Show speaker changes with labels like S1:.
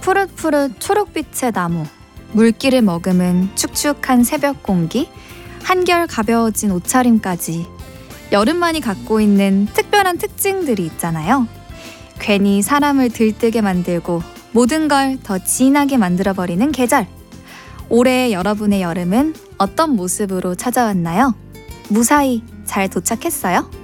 S1: 푸릇푸릇 초록빛의 나무, 물기를 머금은 축축한 새벽 공기, 한결 가벼워진 옷차림까지 여름만이 갖고 있는 특별한 특징들이 있잖아요. 괜히 사람을 들뜨게 만들고 모든 걸 더 진하게 만들어버리는 계절. 올해 여러분의 여름은 어떤 모습으로 찾아왔나요? 무사히 잘 도착했어요?